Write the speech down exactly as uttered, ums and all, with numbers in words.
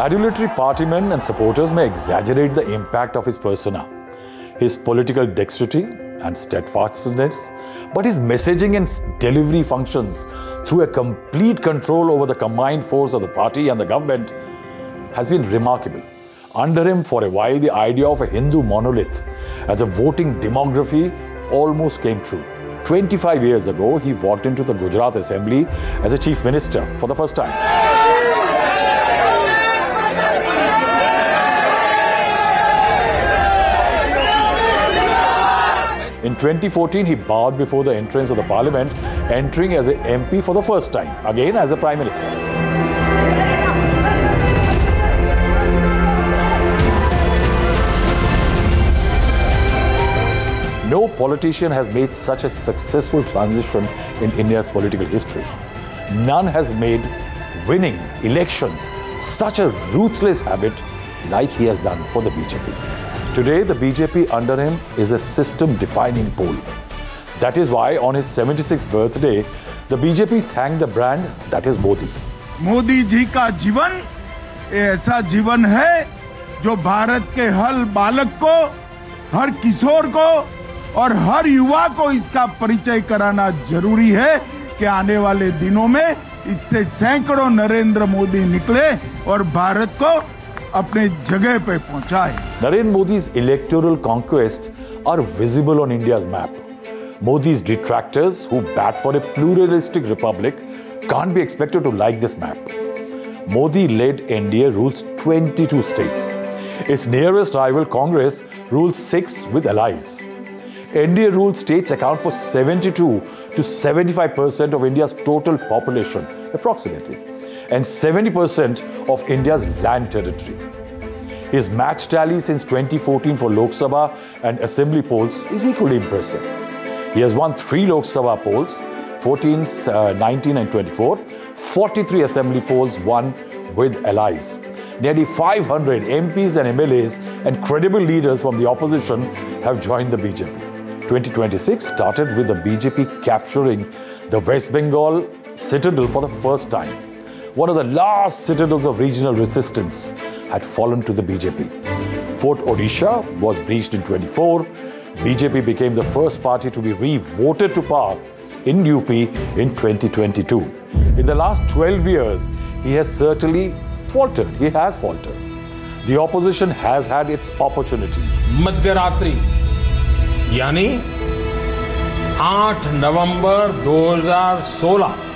Adulatory party men and supporters may exaggerate the impact of his persona, his political dexterity and steadfastness, but his messaging and delivery functions through a complete control over the combined force of the party and the government has been remarkable. Under him, for a while, the idea of a Hindu monolith as a voting demography almost came true. twenty-five years ago, he walked into the Gujarat Assembly as a chief minister for the first time. In twenty fourteen, he bowed before the entrance of the parliament, entering as an M P for the first time, again as a prime minister. No politician has made such a successful transition in India's political history. None has made winning elections such a ruthless habit like he has done for the B J P. Today, the B J P under him is a system-defining pole. That is why on his seventy-sixth birthday, the B J P thanked the brand that is Modi. Modi ji का जीवन ऐसा जीवन है जो भारत के हर बालक को, हर किशोर को और हर युवा को इसका परिचय कराना जरूरी है कि आने वाले दिनों में इससे सैकड़ों नरेंद्र मोदी निकले और भारत को अपने जगह पे पहुंचाए. Narendra Modi's electoral conquests are visible on India's map. Modi's detractors who bat for a pluralistic republic can't be expected to like this map. Modi-led N D A rules twenty-two states. Its nearest rival Congress rules six with allies. N D A-ruled states account for seventy-two to seventy-five percent of India's total population, approximately, and seventy percent of India's land territory. His match tally since twenty fourteen for Lok Sabha and Assembly polls is equally impressive. He has won three Lok Sabha polls, fourteen, nineteen and twenty-four, forty-three Assembly polls won with allies. Nearly five hundred M Ps and M L As and credible leaders from the opposition have joined the B J P. twenty twenty-six started with the B J P capturing the West Bengal citadel for the first time. One of the last citadels of regional resistance had fallen to the B J P. Fort Odisha was breached in twenty-four. B J P became the first party to be re-voted to power in U P in twenty twenty-two. In the last twelve years, he has certainly faltered. He has faltered. The opposition has had its opportunities. मध्यरात्रि यानी आठ नवंबर दो हज़ार सोलह